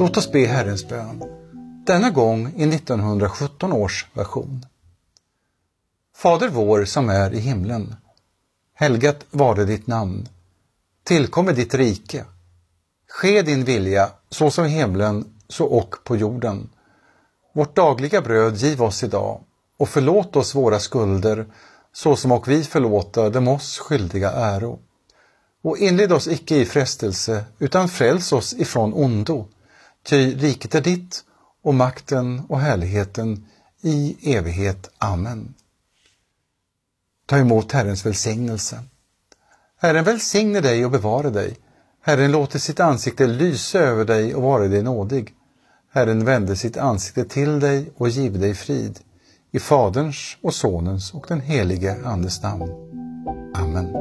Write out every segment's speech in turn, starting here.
Låt oss be Herrens bön, denna gång i 1917 års version. Fader vår som är i himlen, helgat vare ditt namn, tillkommer ditt rike. Ske din vilja så som i himlen så och på jorden. Vårt dagliga bröd giv oss idag och förlåt oss våra skulder så som och vi förlåta dem oss skyldiga äro. Och inled oss icke i frestelse utan fräls oss ifrån ondo. Ty riket är ditt och makten och härligheten i evighet. Amen. Ta emot Herrens välsignelse. Herren välsigne dig och bevara dig. Herren låter sitt ansikte lysa över dig och vara dig nådig. Herren vände sitt ansikte till dig och giv dig frid. I Faderns och Sonens och den helige Andes namn. Amen.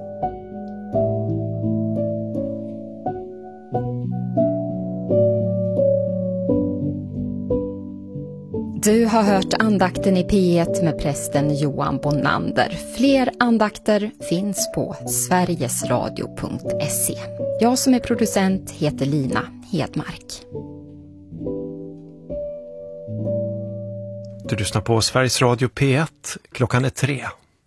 Du har hört andakten i P1 med prästen Johan Bonander. Fler andakter finns på sverigesradio.se. Jag som är producent heter Lina Hedmark. Du lyssnar på Sveriges Radio P1. Klockan är 3.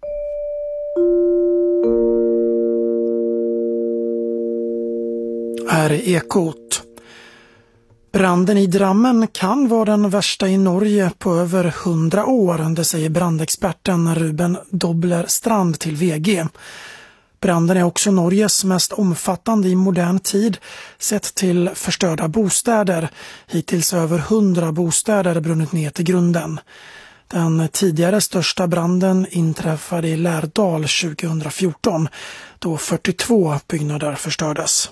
Här är Ekot. Branden i Drammen kan vara den värsta i Norge på över 100 år, det säger brandexperten Ruben Dobler-Strand till VG. Branden är också Norges mest omfattande i modern tid sett till förstörda bostäder. Hittills över 100 bostäder brunnit ner till grunden. Den tidigare största branden inträffade i Lärdal 2014 då 42 byggnader förstördes.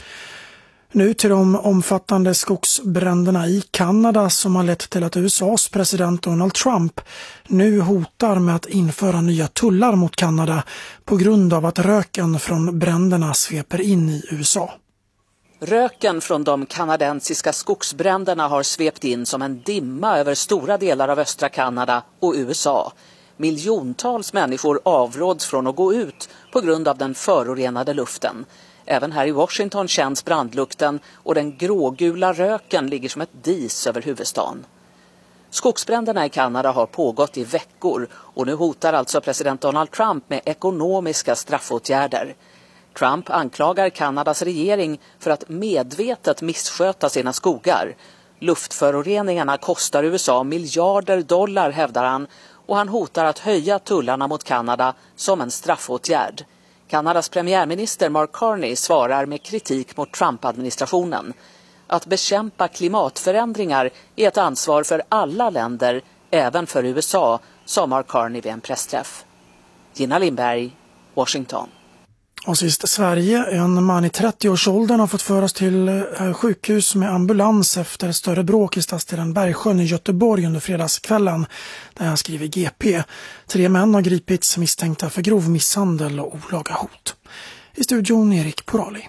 Nu till de omfattande skogsbränderna i Kanada som har lett till att USAs president Donald Trump nu hotar med att införa nya tullar mot Kanada på grund av att röken från bränderna sveper in i USA. Röken från de kanadensiska skogsbränderna har svept in som en dimma över stora delar av östra Kanada och USA. Miljontals människor avråds från att gå ut på grund av den förorenade luften. Även här i Washington känns brandlukten och den grågula röken ligger som ett dis över huvudstaden. Skogsbränderna i Kanada har pågått i veckor och nu hotar alltså president Donald Trump med ekonomiska straffåtgärder. Trump anklagar Kanadas regering för att medvetet missköta sina skogar. Luftföroreningarna kostar USA miljarder dollar, hävdar han, och han hotar att höja tullarna mot Kanada som en straffåtgärd. Kanadas premiärminister Mark Carney svarar med kritik mot Trump-administrationen. Att bekämpa klimatförändringar är ett ansvar för alla länder, även för USA, sa Mark Carney vid en pressträff. Gina Lindberg, Washington. Och sist Sverige, en man i 30-årsåldern har fått föras till sjukhus med ambulans efter större bråk i stadsdelen Bergsjön i Göteborg under fredagskvällen, där han skriver GP. 3 män har gripits misstänkta för grov misshandel och olaga hot. I studion Erik Porali.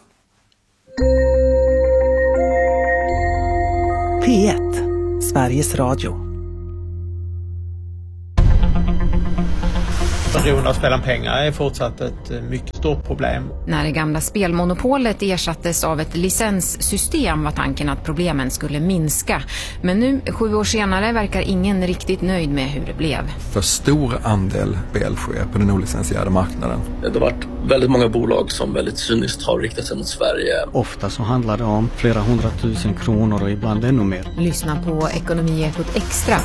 P1, Sveriges Radio. Beroende av spela pengar är fortsatt ett mycket stort problem. När det gamla spelmonopolet ersattes av ett licenssystem var tanken att problemen skulle minska. Men nu, 7 år senare, verkar ingen riktigt nöjd med hur det blev. För stor andel spel sker på den olicensierade marknaden. Det har varit väldigt många bolag som väldigt cyniskt har riktat sig mot Sverige. Ofta så handlar det om flera 100 000 kronor och ibland ännu mer. Lyssna på Ekonomiekot Extra.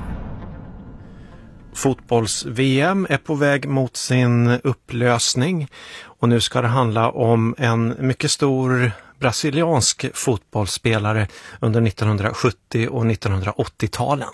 Fotbolls-VM är på väg mot sin upplösning och nu ska det handla om en mycket stor brasiliansk fotbollsspelare under 1970- och 1980-talen.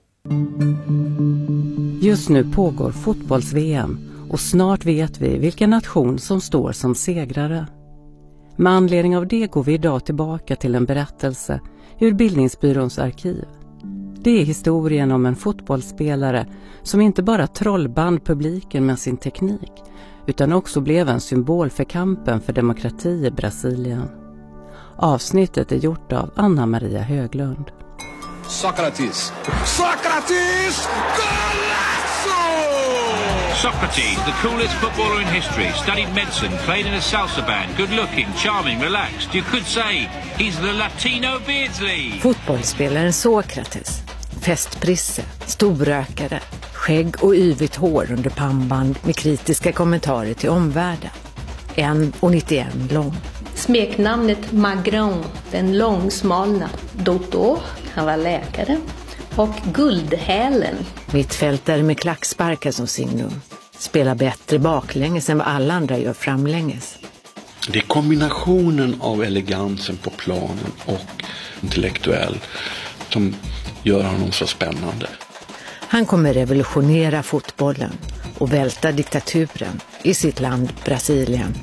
Just nu pågår fotbolls-VM och snart vet vi vilken nation som står som segrare. Med anledning av det går vi idag tillbaka till en berättelse ur Bildningsbyråns arkiv. Det är historien om en fotbollsspelare som inte bara trollband publiken med sin teknik utan också blev en symbol för kampen för demokrati i Brasilien. Avsnittet är gjort av Anna Maria Höglund. Sócrates! Golaço! Socrates, the coolest footballer in history, studied medicine, played in a salsa band, good-looking, charming, relaxed. You could say he's the Latino Beardsley. Fotbollsspelaren Sokrates. Festprisse, storrökare, skägg och yvigt hår under pannband med kritiska kommentarer till omvärlden. 1,91 lång. Smeknamnet Magron, den långsmalna. Doktor, han var läkare. Och Guldhälen. Mittfältare med klacksparkar som signum. Spelar bättre baklänges än vad alla andra gör framlänges. Det är kombinationen av elegansen på planen och intellektuell som gör honom så spännande. Han kommer revolutionera fotbollen och välta diktaturen i sitt land Brasilien.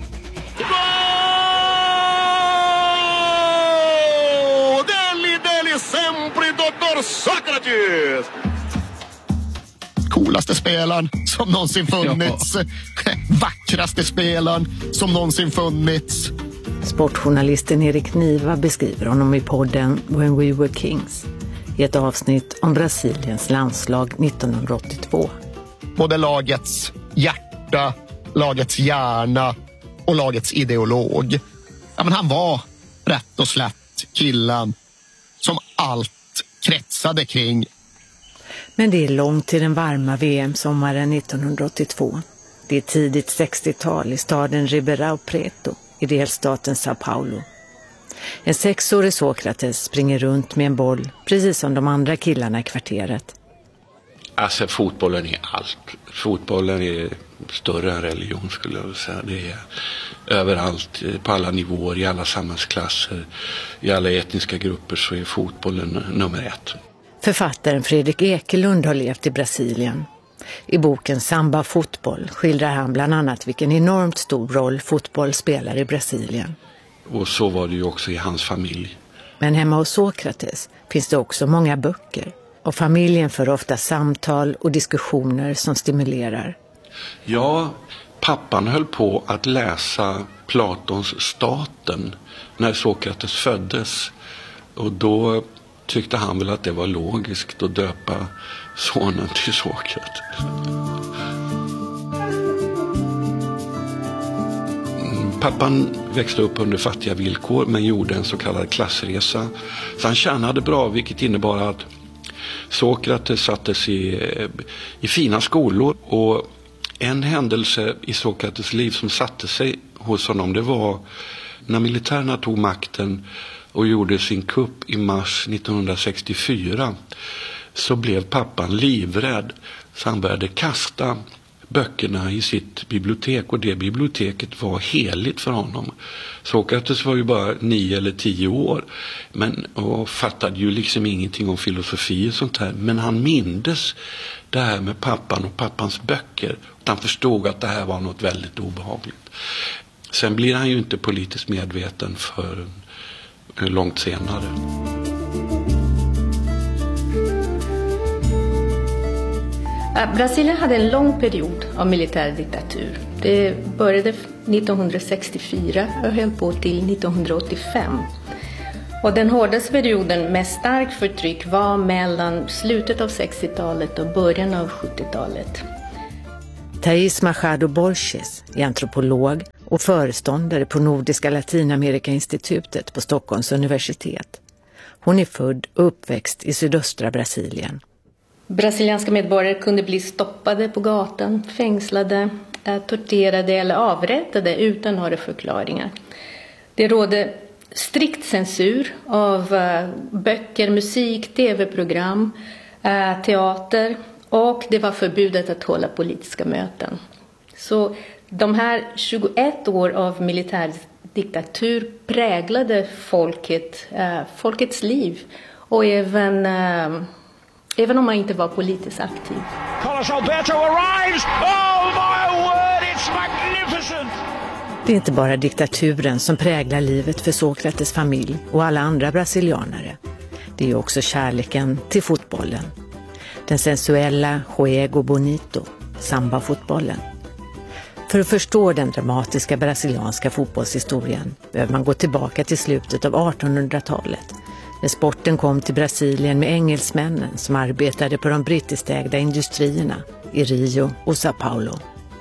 Sokrates! Coolaste spelaren som någonsin funnits. Vackraste spelaren som någonsin funnits. Sportjournalisten Erik Niva beskriver honom i podden When We Were Kings i ett avsnitt om Brasiliens landslag 1982. Både lagets hjärta, lagets hjärna och lagets ideolog. Ja, men han var rätt och slätt killen som allt kretsade kring. Men det är långt till den varma VM-sommaren 1982. Det är tidigt 60-tal i staden Ribeirão Preto i delstaten São Paulo. En 6-årig Sokrates springer runt med en boll, precis som de andra killarna i kvarteret. Alltså fotbollen är allt. Fotbollen är större än religion skulle jag vilja säga. Det är överallt, på alla nivåer, i alla samhällsklasser, i alla etniska grupper så är fotbollen nummer 1. Författaren Fredrik Ekelund har levt i Brasilien. I boken Samba fotboll skildrar han bland annat vilken enormt stor roll fotboll spelar i Brasilien. Och så var det ju också i hans familj. Men hemma hos Sokrates finns det också många böcker. Och familjen för ofta samtal och diskussioner som stimulerar. Ja, pappan höll på att läsa Platons Staten när Sokrates föddes. Och då tyckte han väl att det var logiskt att döpa sonen till Sokrates. Pappan växte upp under fattiga villkor men gjorde en så kallad klassresa. Så han tjänade bra, vilket innebar att Sokrates sattes i fina skolor. Och en händelse i Sokrates liv som satte sig hos honom, det var när militärerna tog makten och gjorde sin kupp i mars 1964, så blev pappan livrädd. Så han började kasta böckerna i sitt bibliotek, och det biblioteket var heligt för honom. Sokrates var ju bara 9 eller 10 år och fattade ju liksom ingenting om filosofi och sånt här. Men han mindes det här med pappan och pappans böcker. Han förstod att det här var något väldigt obehagligt. Sen blir han ju inte politiskt medveten för långt senare. Brasilien hade en lång period av militärdiktatur. Det började 1964 och höll på till 1985. Och den hårdaste perioden med starkt förtryck var mellan slutet av 60-talet och början av 70-talet. Thais Machado Borges är antropolog och föreståndare på Nordiska Latinamerika-institutet på Stockholms universitet. Hon är född och uppväxt i sydöstra Brasilien. Brasilianska medborgare kunde bli stoppade på gatan, fängslade, torterade eller avrättade utan några förklaringar. Det rådde strikt censur av böcker, musik, tv-program, teater, och det var förbjudet att hålla politiska möten. Så de här 21 år av militärdiktatur präglade folkets liv, och även om man inte var politiskt aktiv. Carlos Alberto arrives! Oh my word, it's magnificent! Det är inte bara diktaturen som präglar livet för Sokrates familj och alla andra brasilianare. Det är också kärleken till fotbollen. Den sensuella Juego Bonito, samba-fotbollen. För att förstå den dramatiska brasilianska fotbollshistorien behöver man gå tillbaka till slutet av 1800-talet. När sporten kom till Brasilien med engelsmännen som arbetade på de brittistägda industrierna i Rio och Sao Paulo.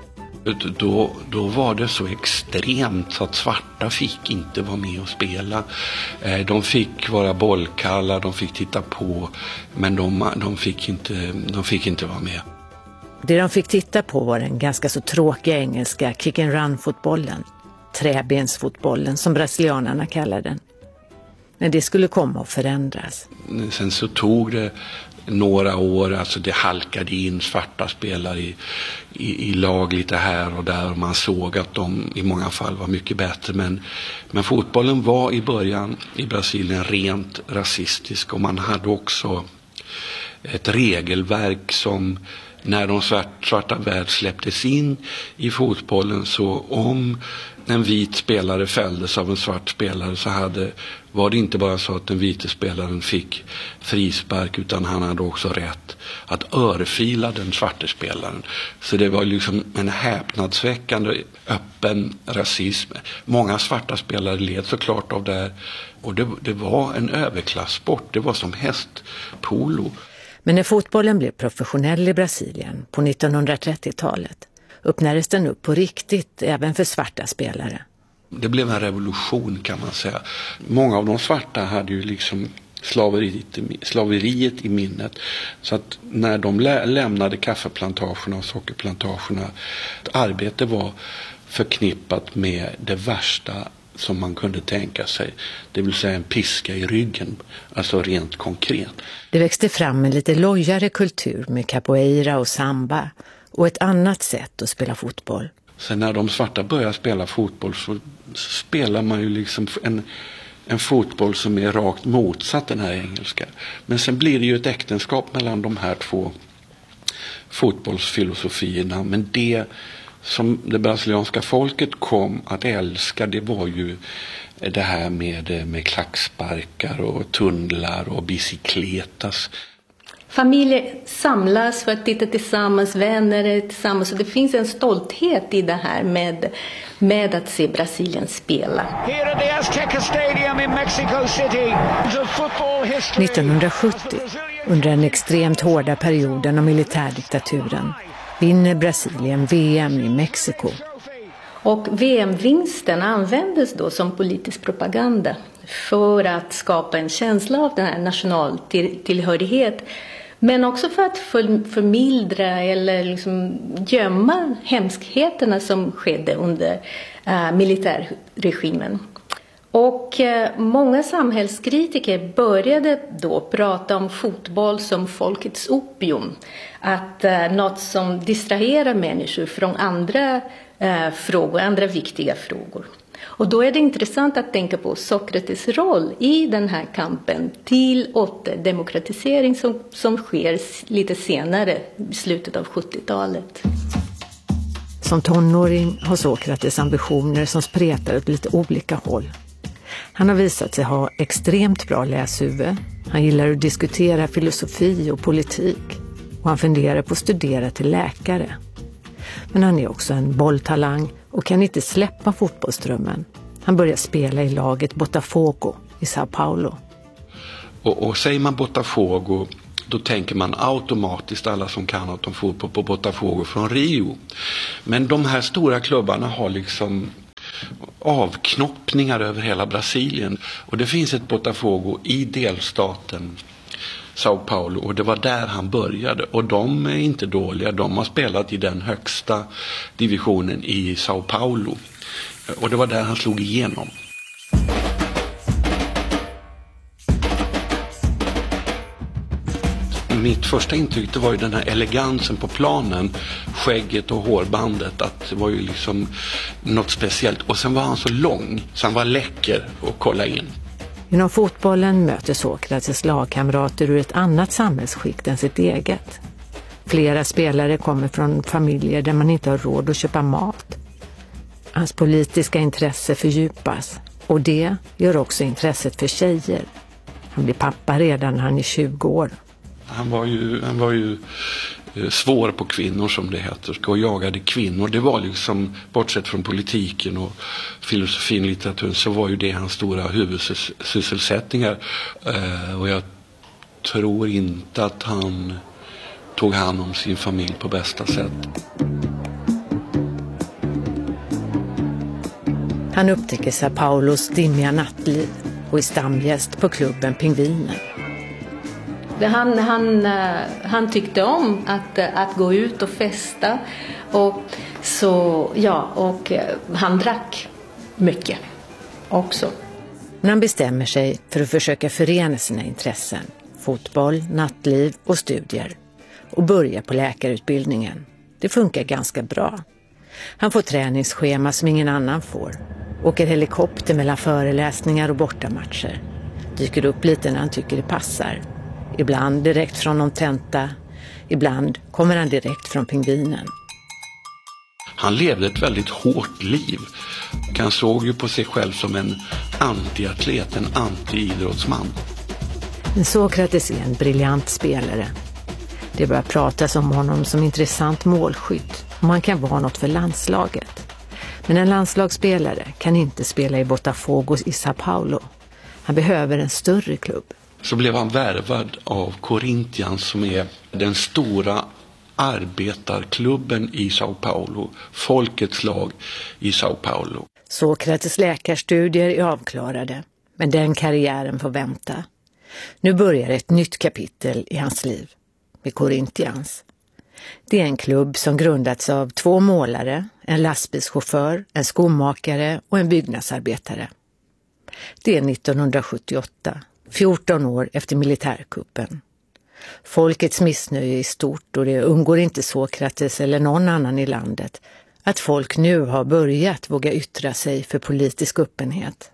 Då var det så extremt så att svarta fick inte vara med och spela. De fick vara bollkallar, de fick titta på, men de fick inte vara med. Det de fick titta på var den ganska så tråkiga engelska kick-and-run-fotbollen, träbensfotbollen som brasilianerna kallar den. Men det skulle komma att förändras. Sen så tog det några år, alltså det halkade in svarta spelare i lag lite här och där, och man såg att de i många fall var mycket bättre, men fotbollen var i början i Brasilien rent rasistisk, och man hade också ett regelverk som när de svarta väl släpptes in i fotbollen, så om en vit spelare fälldes av en svart spelare så var det inte bara så att den vita spelaren fick frispark, utan han hade också rätt att örfila den svarta spelaren. Så det var liksom en häpnadsväckande öppen rasism. Många svarta spelare led såklart av det här, och det var en överklasssport. Det var som hästpolo. Men när fotbollen blev professionell i Brasilien på 1930-talet öppnades den upp på riktigt även för svarta spelare. Det blev en revolution, kan man säga. Många av de svarta hade ju liksom slaveriet i minnet. Så att när de lämnade kaffeplantagerna och sockerplantagerna, arbete var förknippat med det värsta som man kunde tänka sig. Det vill säga en piska i ryggen, alltså rent konkret. Det växte fram en lite lojare kultur med capoeira och samba och ett annat sätt att spela fotboll. Sen när de svarta börjar spela fotboll så spelar man ju liksom en fotboll som är rakt motsatt den här engelska. Men sen blir det ju ett äktenskap mellan de här två fotbollsfilosofierna. Men det som det brasilianska folket kom att älska, det var ju det här med klacksparkar och tunnlar och bicicletas. Familjer samlas för att titta tillsammans, vänner tillsammans. Och det finns en stolthet i det här med att se Brasilien spela. 1970, under den extremt hårda perioden av militärdiktaturen, vinner Brasilien VM i Mexiko. Och VM-vinsten användes då som politisk propaganda för att skapa en känsla av den här nationaltillhörighet. Men också för att förmildra eller liksom gömma hemskheterna som skedde under militärregimen. Och många samhällskritiker började då prata om fotboll som folkets opium. Att något som distraherar människor från andra frågor, andra viktiga frågor. Och då är det intressant att tänka på Sokrates roll i den här kampen till återdemokratisering som sker lite senare, i slutet av 70-talet. Som tonåring har Sokrates ambitioner som spretar åt lite olika håll. Han har visat sig ha extremt bra läshuvud. Han gillar att diskutera filosofi och politik. Och han funderar på att studera till läkare. Men han är också en bolltalang och kan inte släppa fotbollsdrömmen. Han börjar spela i laget Botafogo i Sao Paulo. Och säger man Botafogo, då tänker man automatiskt, alla som kan något om fotboll, på Botafogo från Rio. Men de här stora klubbarna har liksom avknoppningar över hela Brasilien. Och det finns ett Botafogo i delstaten Sao Paulo, och det var där han började. Och de är inte dåliga, de har spelat i den högsta divisionen i Sao Paulo. Och det var där han slog igenom. Mitt första intryck, det var ju den här elegansen på planen, skägget och hårbandet, att det var ju liksom något speciellt. Och sen var han så lång, så han var läcker att kolla in. Inom fotbollen möter Sokrates lagkamrater ur ett annat samhällsskikt än sitt eget. Flera spelare kommer från familjer där man inte har råd att köpa mat. Hans politiska intresse fördjupas, och det gör också intresset för tjejer. Han blir pappa redan när han är 20 år. Han var ju svår på kvinnor, som det heter, och jagade kvinnor. Det var liksom, bortsett från politiken och filosofin, litteraturen, så var ju det hans stora huvudsysselsättningar. Och jag tror inte att han tog hand om sin familj på bästa sätt. Han upptäcker Sao Paulos dimmiga nattliv och är stamgäst på klubben Pingvinen. Han tyckte om att gå ut och festa och han drack mycket också. Men han bestämmer sig för att försöka förena sina intressen, fotboll, nattliv och studier, och börjar på läkarutbildningen. Det funkar ganska bra. Han får träningsschema som ingen annan får. Åker helikopter mellan föreläsningar och bortamatcher. Dyker upp lite när han tycker det passar. Ibland direkt från någon tenta. Ibland kommer han direkt från Pingvinen. Han levde ett väldigt hårt liv. Han såg ju på sig själv som en antiatlet, en anti-idrottsman. Men Sokrates är en briljant spelare. Det börjar pratas om honom som intressant målskytt. Och man kan vara något för landslaget. Men en landslagsspelare kan inte spela i Botafogo i Sao Paulo. Han behöver en större klubb. Så blev han värvad av Corinthians som är den stora arbetarklubben i Sao Paulo. Folkets lag i Sao Paulo. Sokrates läkarstudier är avklarade. Men den karriären får vänta. Nu börjar ett nytt kapitel i hans liv. Med Corinthians. Det är en klubb som grundats av 2 målare, en lastbilschaufför, en skomakare och en byggnadsarbetare. Det är 1978, 14 år efter militärkuppen. Folkets missnöje är stort och det undgår inte Sokrates eller någon annan i landet att folk nu har börjat våga yttra sig för politisk öppenhet.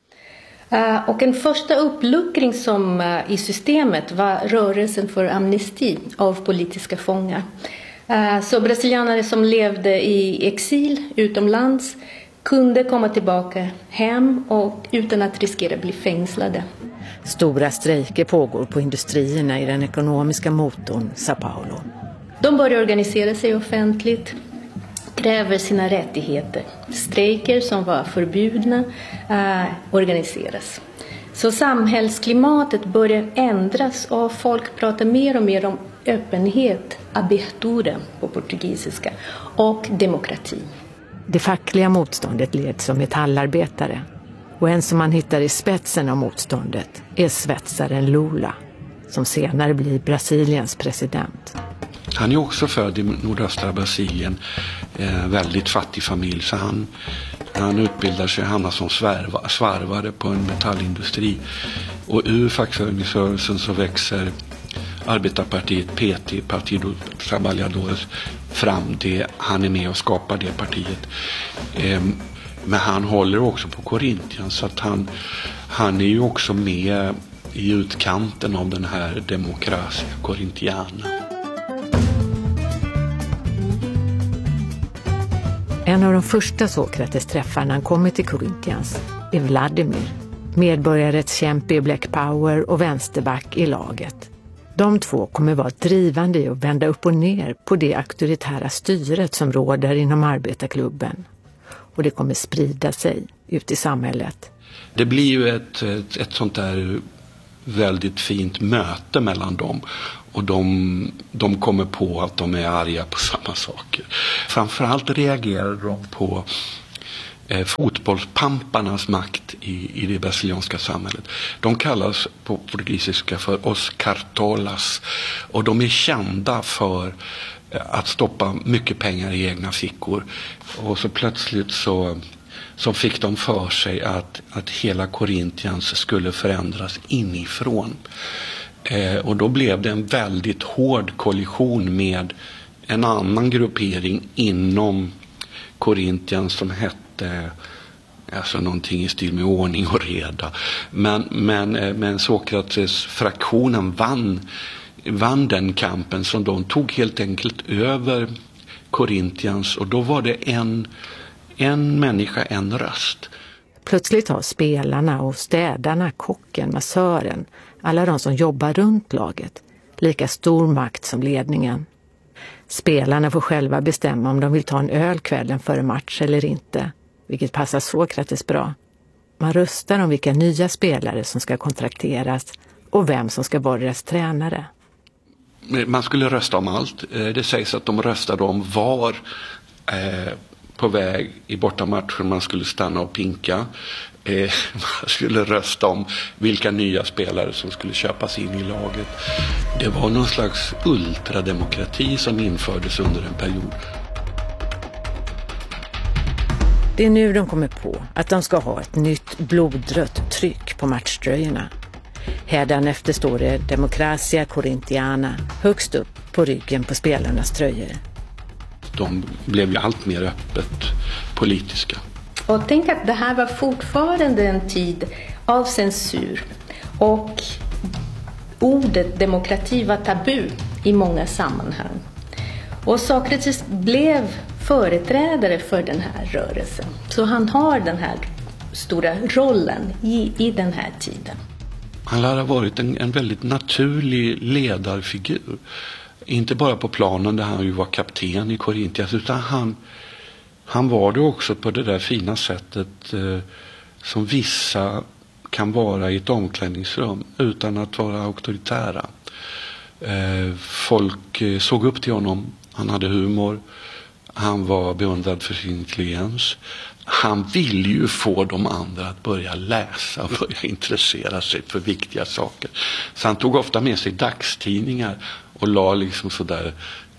Och en första uppluckring i systemet var rörelsen för amnesti av politiska fångar. Så brasilianare som levde i exil utomlands kunde komma tillbaka hem och utan att riskera bli fängslade. Stora strejker pågår på industrierna i den ekonomiska motorn Sao Paulo. De börjar organisera sig offentligt, kräver sina rättigheter. Strejker som var förbjudna organiseras. Så samhällsklimatet börjar ändras och folk pratar mer och mer om öppenhet, abertura på portugisiska, och demokrati. Det fackliga motståndet leds som metallarbetare. Och en som man hittar i spetsen av motståndet är svetsaren Lula, som senare blir Brasiliens president. Han är också född i nordöstra Brasilien, väldigt fattig familj, så han utbildar sig, hamnar som svarvare på en metallindustri. Och ur fackföreningsrörelsen så växer arbetarpartiet PT, Partido Trabalhadores, fram. Han är med och skapar det partiet. Men han håller också på Corinthians, så att han är ju också med i utkanten av den här demokratia corintiana. En av de första Sokrates träffar när han kommer till Corinthians är Vladimir, medborgarrättskämpe i Black Power och vänsterback i laget. De två kommer vara drivande i att vända upp och ner på det auktoritära styret som råder inom arbetarklubben. Och det kommer sprida sig ut i samhället. Det blir ju ett sånt där väldigt fint möte mellan dem. Och de kommer på att de är arga på samma saker. Framförallt reagerar de på fotbollspamparnas makt i det brasilianska samhället. De kallas på portugisiska för os cartolas. Och de är kända för att stoppa mycket pengar i egna fickor. Och så plötsligt så fick de för sig att hela Corinthians skulle förändras inifrån. Och då blev det en väldigt hård kollision med en annan gruppering inom Corinthians som hette någonting i stil med ordning och reda. Men Sokrates fraktionen vann den kampen, som de tog helt enkelt över Corinthians, och då var det en människa, en röst. Plötsligt har spelarna och städarna, kocken, massören, alla de som jobbar runt laget, lika stor makt som ledningen. Spelarna får själva bestämma om de vill ta en öl kvällen före match eller inte, vilket passar Sokrates bra. Man röstar om vilka nya spelare som ska kontrakteras och vem som ska vara deras tränare. Man skulle rösta om allt. Det sägs att de röstade om var på väg i bortamatchen man skulle stanna och pinka. Man skulle rösta om vilka nya spelare som skulle köpas in i laget. Det var någon slags ultrademokrati som infördes under en period. Det är nu de kommer på att de ska ha ett nytt blodrött tryck på matchtröjorna. Hädanefter står det Democracia Corintiana högst upp på ryggen på spelarnas tröjor. De blev ju allt mer öppet politiska. Och tänk att det här var fortfarande en tid av censur. Och ordet demokrati var tabu i många sammanhang. Och Sokrates blev företrädare för den här rörelsen. Så han har den här stora rollen i den här tiden. Han har varit en väldigt naturlig ledarfigur. Inte bara på planen där han ju var kapten i Korintias, utan han var det också på det där fina sättet som vissa kan vara i ett omklädningsrum utan att vara auktoritära. Folk såg upp till honom. Han hade humor. Han var beundrad för sin intelligens. Han ville ju få de andra att börja läsa och börja intressera sig för viktiga saker. Så han tog ofta med sig dagstidningar och la liksom sådär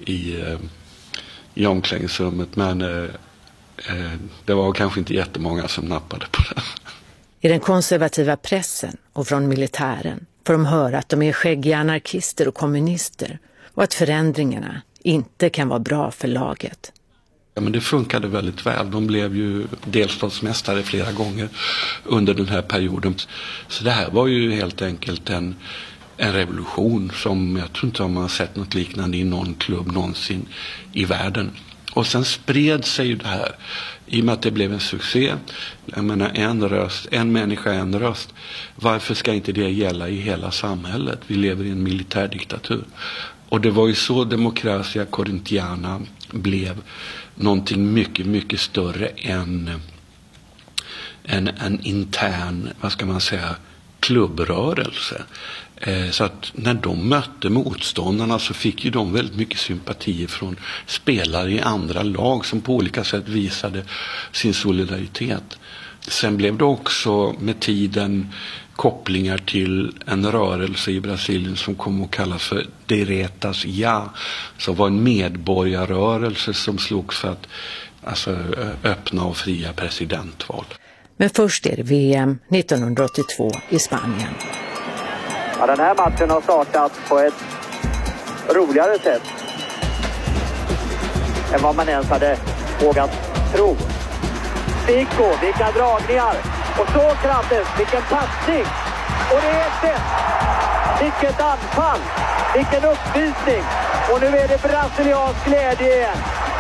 i omklädningsrummet. Men det var kanske inte jättemånga som nappade på det. I den konservativa pressen och från militären får de höra att de är skäggiga anarkister och kommunister och att förändringarna inte kan vara bra för laget. Ja, men det funkade väldigt väl. De blev ju delstatsmästare flera gånger under den här perioden. Så det här var ju helt enkelt en revolution som jag tror inte man har sett något liknande i någon klubb någonsin i världen. Och sen spred sig ju det här i och med att det blev en succé. Jag menar, en människa, en röst. Varför ska inte det gälla i hela samhället? Vi lever i en militärdiktatur. Och det var ju så Democracia Corintiana blev någonting mycket, mycket större än en intern, vad ska man säga, klubbrörelse. Så att när de mötte motståndarna så fick ju de väldigt mycket sympatier från spelare i andra lag som på olika sätt visade sin solidaritet. Sen blev det också med tiden kopplingar till en rörelse i Brasilien som kom att kallas för Direitas Já, som var en medborgarrörelse som slogs för att öppna och fria presidentval. Men först är det VM 1982 i Spanien. Ja, den här matchen har startat på ett roligare sätt än vad man ens hade vågat tro. Zico, vilka dragningar! Och Sokrates, vilken passning! Och det är 1-1! Vilket anfall! Vilken uppvisning! Och nu är det brasiliansk glädje igen.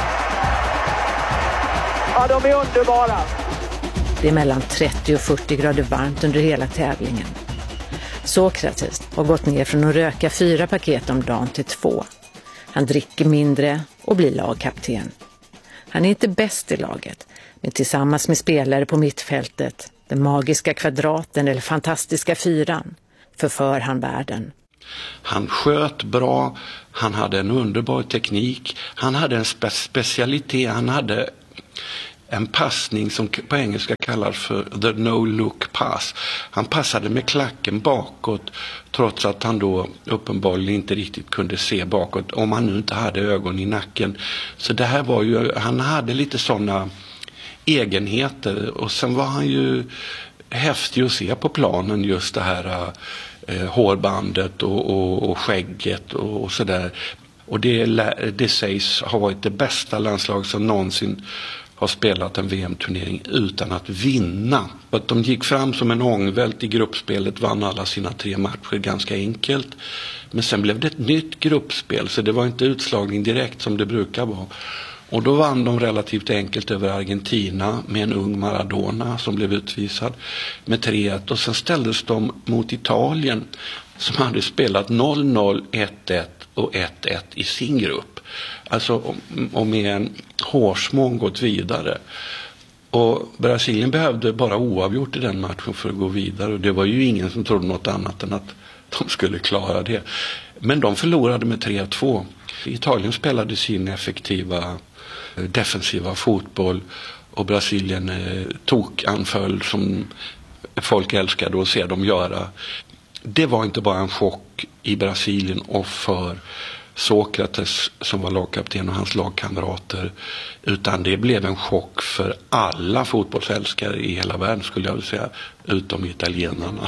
Ja, de är underbara. Det är mellan 30 och 40 grader varmt under hela tävlingen. Sokrates har gått ner från att röka 4 paket om dagen till 2. Han dricker mindre och blir lagkapten. Han är inte bäst i laget, men tillsammans med spelare på mittfältet, den magiska kvadraten eller fantastiska 4:an, förför han världen. Han sköt bra, han hade en underbar teknik, han hade en specialitet, han hade en passning som på engelska kallas för the no-look pass. Han passade med klacken bakåt trots att han då uppenbarligen inte riktigt kunde se bakåt om han nu inte hade ögon i nacken. Så det här var ju, han hade lite sådana egenheter och sen var han ju häftig att se på planen, just det här hårbandet och skägget och sådär. Och det sägs ha varit det bästa landslag som någonsin har spelat en VM-turnering utan att vinna. Att de gick fram som en ångvält i gruppspelet, vann alla sina 3 matcher ganska enkelt. Men sen blev det ett nytt gruppspel, så det var inte utslagning direkt som det brukar vara. Och då vann de relativt enkelt över Argentina med en ung Maradona som blev utvisad med 3-1. Och sen ställdes de mot Italien som hade spelat 0-0, 1-1 och 1-1 i sin grupp. Alltså och med en hårsmån gått vidare. Och Brasilien behövde bara oavgjort i den matchen för att gå vidare. Och det var ju ingen som trodde något annat än att de skulle klara det. Men de förlorade med 3-2. Italien spelade sin effektiva defensiva fotboll och Brasilien anföll som folk älskade att se dem göra. Det var inte bara en chock i Brasilien och för Sokrates som var lagkapten och hans lagkamrater, utan det blev en chock för alla fotbollsälskare i hela världen, skulle jag vilja säga, utom italienarna.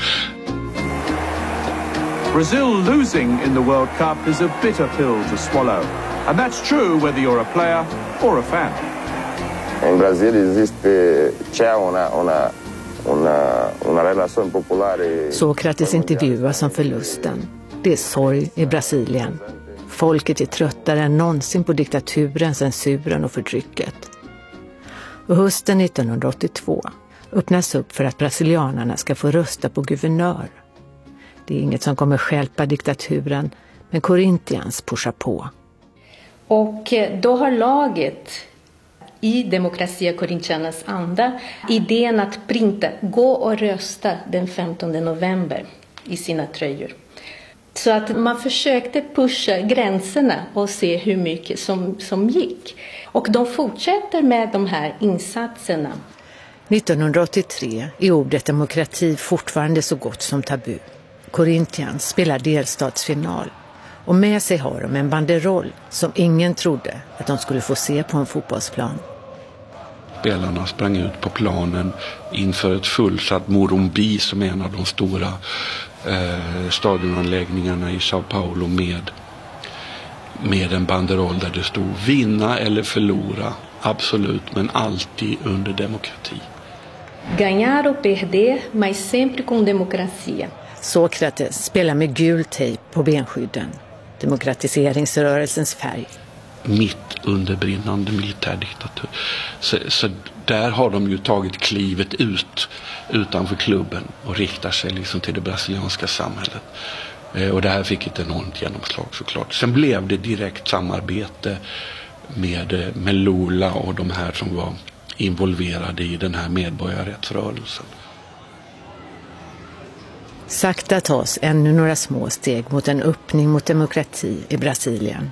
Brazil losing in the World Cup is a bitter pill to swallow. And that's true whether you're a player or a fan. In Brasil c'è una relazione popolare. Sokrates intervjuas om förlusten. Det är sorg i Brasilien. Folket är tröttare än någonsin på diktaturen, censuren och förtrycket. Och hösten 1982 öppnas upp för att brasilianerna ska få rösta på guvernör. Det är inget som kommer stjälpa diktaturen, men Corinthians pushar på. Och då har laget i Democracia Corintianas anda idén att printa, gå och rösta den 15 november i sina tröjor. Så att man försökte pusha gränserna och se hur mycket som gick. Och de fortsätter med de här insatserna. 1983 är ordet demokrati fortfarande så gott som tabu. Corinthians spelar delstatsfinal och med sig har de en banderoll som ingen trodde att de skulle få se på en fotbollsplan. Spelarna sprang ut på planen inför ett fullsatt Morumbi som är en av de stora stadionanläggningarna i Sao Paulo med en banderoll där det stod vinna eller förlora, absolut, men alltid under demokrati. Ganhar ou perder, mas sempre com democracia. Sokrates spelar med gul tejp på benskydden, demokratiseringsrörelsens färg. Mitt under brinnande militärdiktatur. Så där har de ju tagit klivet utanför klubben och riktar sig liksom till det brasilianska samhället. Och det här fick ett enormt genomslag såklart. Sen blev det direkt samarbete med Lula och de här som var involverade i den här medborgarrättsrörelsen. Sakta tas ännu några små steg mot en öppning mot demokrati i Brasilien.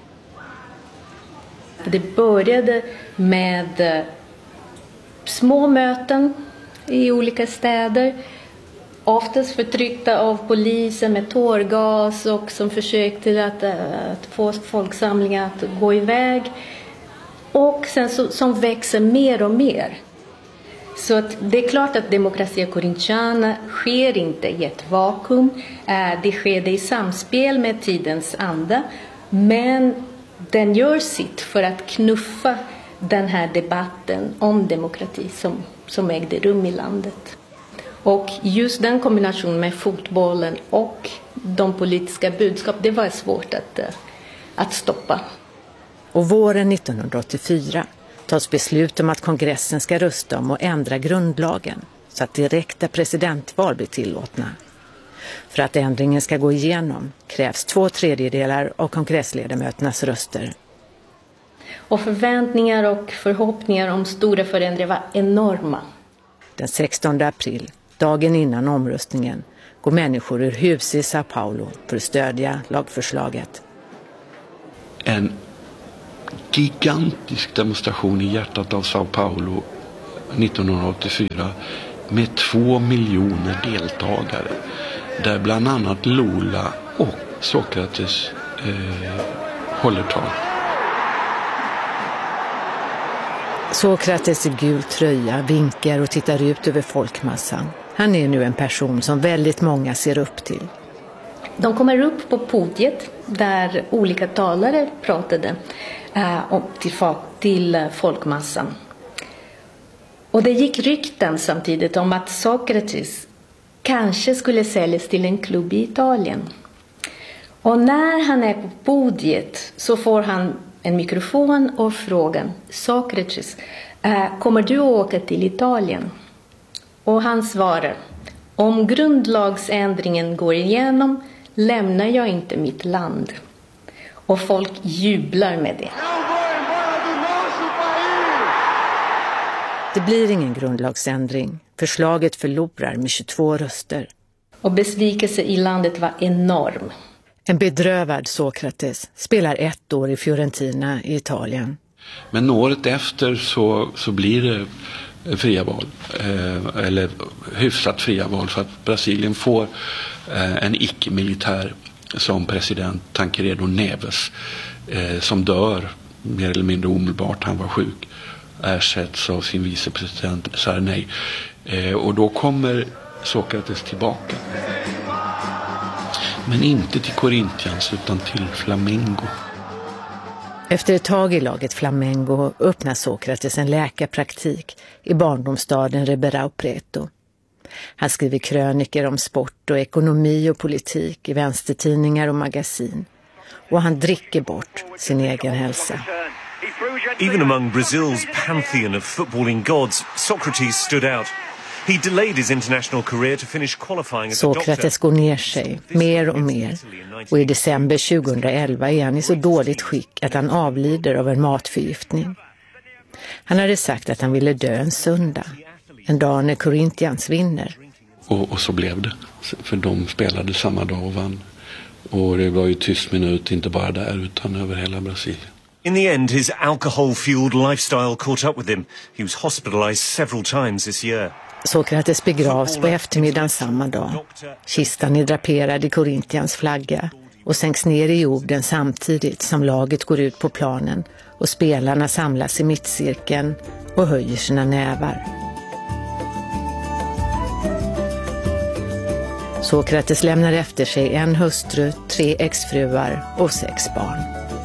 Det började med små möten i olika städer. Oftast förtryckta av polisen med tårgas och som försökte att få folksamlingar att gå iväg. Och sen som växer mer och mer. Så att det är klart att Democracia Corintiana sker inte i ett vakuum. Det sker i samspel med tidens anda. Men den gör sitt för att knuffa den här debatten om demokrati som ägde rum i landet. Och just den kombinationen med fotbollen och de politiska budskap, det var svårt att stoppa. Och våren 1984 tas beslut om att kongressen ska rösta om att ändra grundlagen så att direkta presidentval blir tillåtna. För att ändringen ska gå igenom krävs 2/3 av kongressledamöternas röster. Och förväntningar och förhoppningar om stora förändringar var enorma. Den 16 april, dagen innan omröstningen, går människor ur hus i Sao Paulo för att stödja lagförslaget. En gigantisk demonstration i hjärtat av Sao Paulo 1984 med 2 miljoner deltagare. Där bland annat Lula och Sokrates håller tal. Sokrates i gul tröja vinkar och tittar ut över folkmassan. Han är nu en person som väldigt många ser upp till. De kommer upp på podiet där olika talare pratade till folkmassan. Och det gick rykten samtidigt om att Sokrates kanske skulle säljas till en klubb i Italien. Och när han är på podiet så får han en mikrofon och frågan: Sokrates, kommer du att åka till Italien? Och han svarar: om grundlagsändringen går igenom lämnar jag inte mitt land. Och folk jublar med det. Det blir ingen grundlagsändring. Förslaget förlorar med 22 röster. Och besvikelse i landet var enorm. En bedrövad Sokrates spelar 1 år i Fiorentina i Italien. Men året efter så blir det fria val. Eller hyfsat fria val, för att Brasilien får en icke-militär som president, Tancredo Neves, som dör mer eller mindre omedelbart. Han var sjuk. Ersätts av sin vicepresident Sarney. Och då kommer Sokrates tillbaka. Men inte till Corinthians utan till Flamengo. Efter ett tag i laget Flamengo öppnar Sokrates en läkarpraktik i barndomsstaden Ribeirão Preto. Han skriver kröniker om sport och ekonomi och politik i vänstertidningar och magasin. Och han dricker bort sin egen hälsa. Even among Brazil's pantheon of footballing gods, Socrates stood out. He delayed his international career to finish qualifying as a doctor. Sokrates går ner sig mer och mer, och i december 2011 är han i så dåligt skick att han avlider av en matförgiftning. Han hade sagt att han ville dö en söndag, en dag när Corinthians vinner. Och så blev det, för de spelade samma dag och vann. Och det var ju tyst minut, inte bara där utan över hela Brasilien. In the end, his alcohol-fueled lifestyle caught up with him. He was hospitalized several times this year. Sokrates begravs på eftermiddagen samma dag. Kistan är draperad i Corinthians flagga och sänks ner i jorden samtidigt som laget går ut på planen och spelarna samlas i mittcirkeln och höjer sina nävar. Sokrates lämnar efter sig en hustru, 3 exfruar och 6 barn.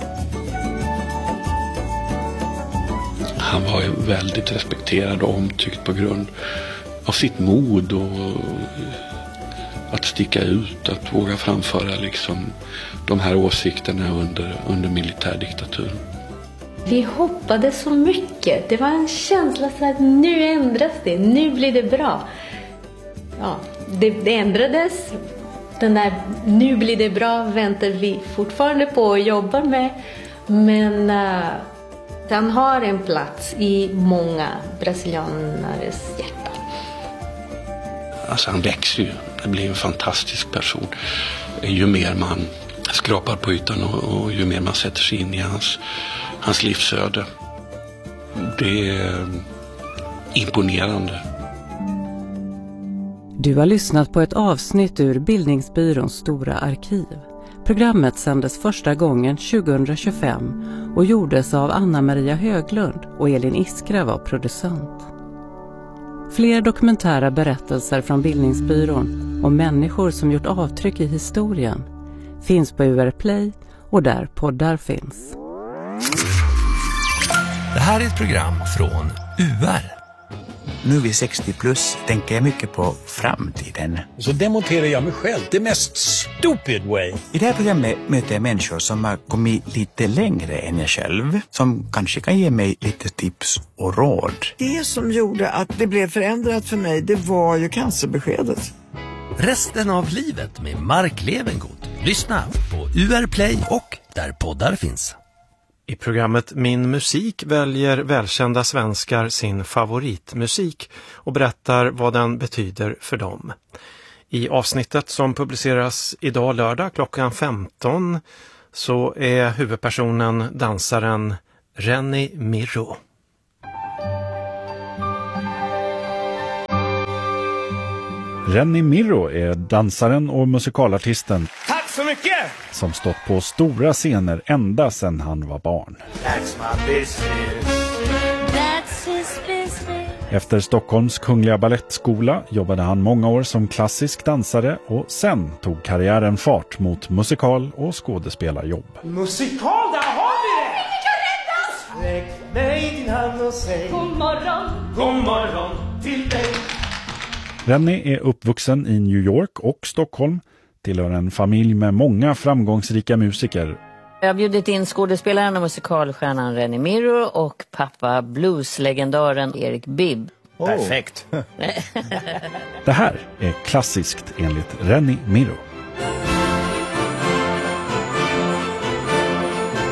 Han var ju väldigt respekterad och omtyckt på grund av sitt mod och att sticka ut, att våga framföra liksom de här åsikterna under militärdiktaturen. Vi hoppades så mycket. Det var en känsla så att nu ändras det, nu blir det bra. Ja, det ändrades. Den där nu blir det bra väntar vi fortfarande på och jobbar med. Men han har en plats i många brasilianares hjärta. Alltså han växer ju. Det blir en fantastisk person. Ju mer man skrapar på ytan och ju mer man sätter sig in i hans livsöde. Det är imponerande. Du har lyssnat på ett avsnitt ur Bildningsbyråns stora arkiv. Programmet sändes första gången 2025 och gjordes av Anna-Maria Höglund och Elin Iskra var producent. Fler dokumentära berättelser från Bildningsbyrån om människor som gjort avtryck i historien finns på UR Play och där poddar finns. Det här är ett program från UR. Nu vid 60 plus tänker jag mycket på framtiden. Så demonterar jag mig själv, det mest stupid way. I det här programmet möter jag människor som har kommit lite längre än jag själv. Som kanske kan ge mig lite tips och råd. Det som gjorde att det blev förändrat för mig, det var ju cancerbeskedet. Resten av livet med Mark Levengood. Lyssna på UR Play och där poddar finns. I programmet Min musik väljer välkända svenskar sin favoritmusik och berättar vad den betyder för dem. I avsnittet som publiceras idag lördag klockan 15 så är huvudpersonen dansaren Renny Mirro. Renny Mirro är dansaren och musikalartisten. Tack så mycket! Som stått på stora scener ända sedan han var barn. That's my business. That's his business. Efter Stockholms Kungliga Ballettskola jobbade han många år som klassisk dansare och sen tog karriären fart mot musikal och skådespelarjobb. Musikal, där har vi det! Vi kan räddas! Räck mig din hand och säg god morgon till dig. Renny är uppvuxen i New York och Stockholm, tillhör en familj med många framgångsrika musiker. Jag har bjudit in skådespelaren och musikalstjärnan Renny Mirro och pappa blueslegendaren Erik Bibb. Perfekt. Det här är klassiskt enligt Renny Mirro.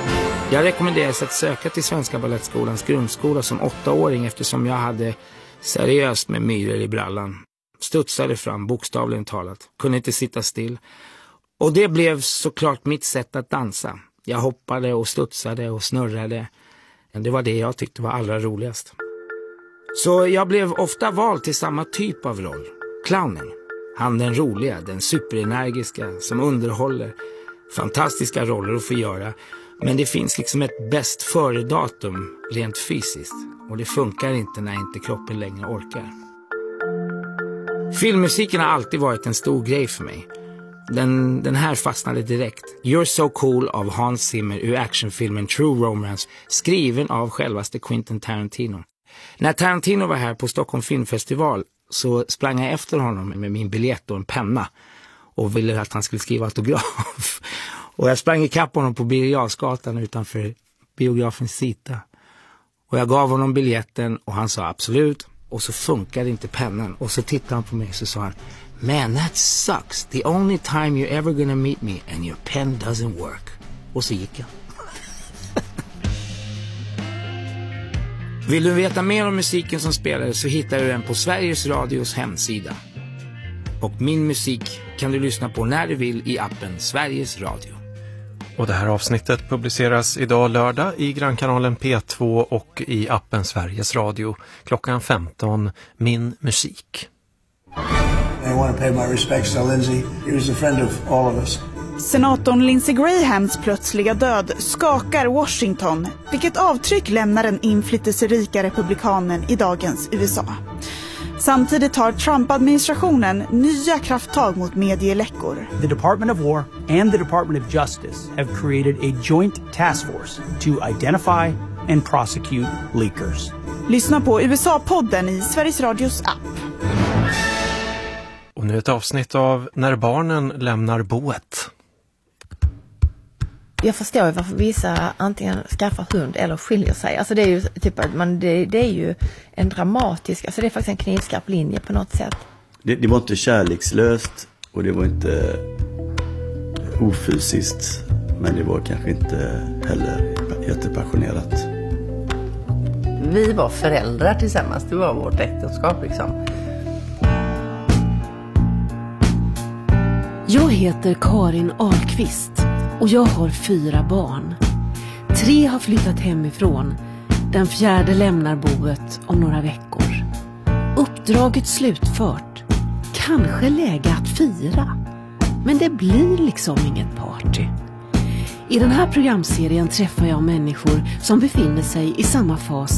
Jag rekommenderas att söka till Svenska Ballettskolans grundskola som 8-åring eftersom jag hade seriöst med myror i brallan. Studsade fram, bokstavligen talat. Kunde inte sitta still. Och det blev såklart mitt sätt att dansa. Jag hoppade och studsade och snurrade. Det var det jag tyckte var allra roligast. Så jag blev ofta vald till samma typ av roll. Clownen. Han den roliga, den superenergiska som underhåller. Fantastiska roller att få göra. Men det finns liksom ett bäst före-datum rent fysiskt. Och det funkar inte när inte kroppen längre orkar. Filmmusiken har alltid varit en stor grej för mig. Den här fastnade direkt. You're So Cool av Hans Zimmer ur actionfilmen True Romance, skriven av självaste Quentin Tarantino. När Tarantino var här på Stockholm Filmfestival så sprang jag efter honom med min biljett och en penna och ville att han skulle skriva autograf. Och jag sprang i kapp honom på Birger Jarlsgatan utanför biografen Sita. Och jag gav honom biljetten och han sa absolut. Och så funkade inte pennan. Och så tittade han på mig och så sa han, man, that sucks. The only time you're ever gonna meet me and your pen doesn't work. Och så gick jag. Vill du veta mer om musiken som spelades så hittar du den på Sveriges Radios hemsida. Och min musik kan du lyssna på när du vill i appen Sveriges Radio. Och det här avsnittet publiceras idag lördag i Grannkanalen P2 och i appen Sveriges Radio klockan 15. Min musik. I want to pay my respects to Lindsey. He was a friend of all of us. Senatorn Lindsey Grahams plötsliga död skakar Washington, vilket avtryck lämnar den inflytelserika republikanen i dagens USA. Samtidigt tar Trump-administrationen nya krafttag mot medieläckor. The Department of War and the Department of Justice have created a joint task force to identify and prosecute leakers. Lyssna på USA-podden i Sveriges Radios app. Och nu ett avsnitt av När barnen lämnar boet. Jag förstår ju varför vissa antingen skaffar hund eller skiljer sig. Alltså det är ju typ att det är ju en dramatisk, alltså det är faktiskt en knivskarp linje på något sätt. Det var inte kärlekslöst och det var inte ofysiskt, men det var kanske inte heller jättepassionerat. Vi var föräldrar tillsammans, det var vårt äktenskap liksom. Jag heter Karin Ahlqvist och jag har 4 barn. 3 har flyttat hemifrån. Den 4:e lämnar boet om några veckor. Uppdraget slutfört. Kanske läge att fira. Men det blir liksom inget party. I den här programserien träffar jag människor som befinner sig i samma fas